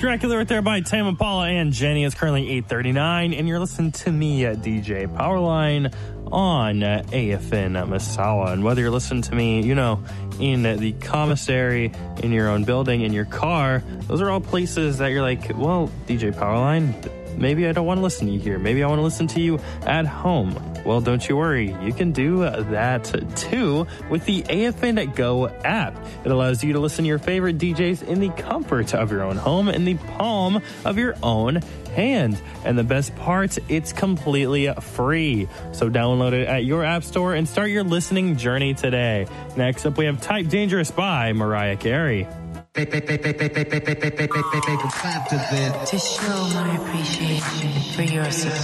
Dracula right there by Tame Impala and Jenny. It's currently 8:39, and you're listening to me at DJ Powerline on AFN Massawa. And whether you're listening to me, in the commissary, in your own building, in your car, those are all places that you're like, well, DJ Powerline, maybe I don't want to listen to you here. Maybe I want to listen to you at home. Well, don't you worry. You can do that too with the AFN Go app. It allows you to listen to your favorite DJs in the comfort of your own home, in the palm of your own hand. And the best part, it's completely free. So download it at your app store and start your listening journey today. Next up, we have Type Dangerous by Mariah Carey. To show my appreciation for your support.